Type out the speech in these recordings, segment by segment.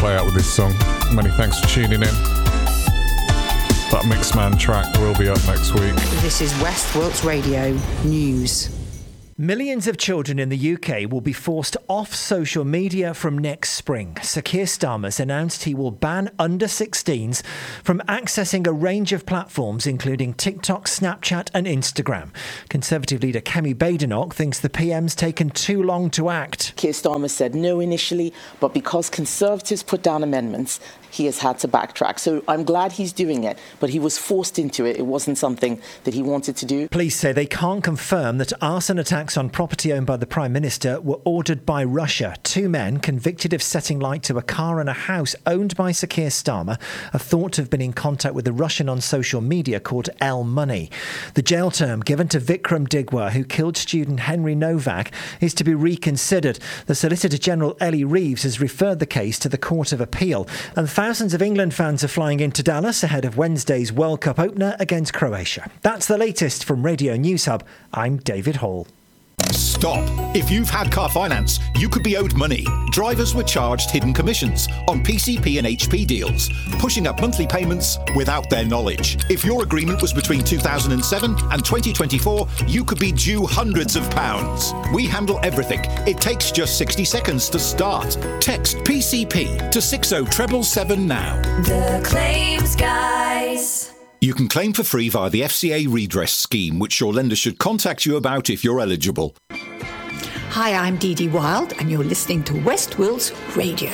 play out with this song. Many thanks for tuning in. That Mixman track will be up next week. This is West Wilts Radio News. Millions of children in the UK will be forced off social media from next spring. Sir Keir Starmer's announced he will ban under-16s from accessing a range of platforms, including TikTok, Snapchat and Instagram. Conservative leader Kemi Badenoch thinks the PM's taken too long to act. Keir Starmer said no initially, but because Conservatives put down amendments, he has had to backtrack. So I'm glad he's doing it, but he was forced into it. It wasn't something that he wanted to do. Police say they can't confirm that arson attacks on property owned by the Prime Minister were ordered by Russia. 2 men convicted of setting light to a car and a house owned by Sir Keir Starmer are thought to have been in contact with a Russian on social media called L Money. The jail term given to Vikram Digwa, who killed student Henry Novak, is to be reconsidered. The Solicitor General Ellie Reeves has referred the case to the Court of Appeal, and thousands of England fans are flying into Dallas ahead of Wednesday's World Cup opener against Croatia. That's the latest from Radio News Hub. I'm David Hall. Stop. If you've had car finance, you could be owed money. Drivers were charged hidden commissions on PCP and HP deals, pushing up monthly payments without their knowledge. If your agreement was between 2007 and 2024, you could be due hundreds of pounds. We handle everything. It takes just 60 seconds to start. Text PCP to 60777 now. The Claims Guys. You can claim for free via the FCA redress scheme, which your lender should contact you about if you're eligible. Hi, I'm Dee Dee Wild, and you're listening to West Wilts Radio.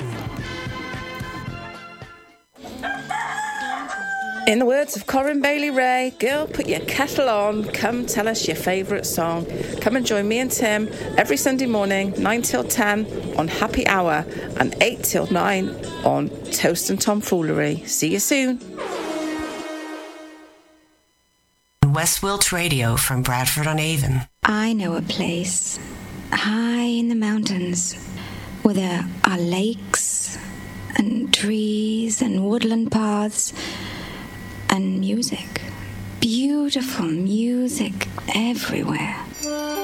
In the words of Corinne Bailey Ray, girl, put your kettle on, come tell us your favourite song. Come and join me and Tim every Sunday morning, 9 till 10 on Happy Hour and 8 till 9 on Toast and Tomfoolery. See you soon. West Wilts Radio from Bradford-on-Avon. I know a place high in the mountains where there are lakes and trees and woodland paths and music. Beautiful music everywhere.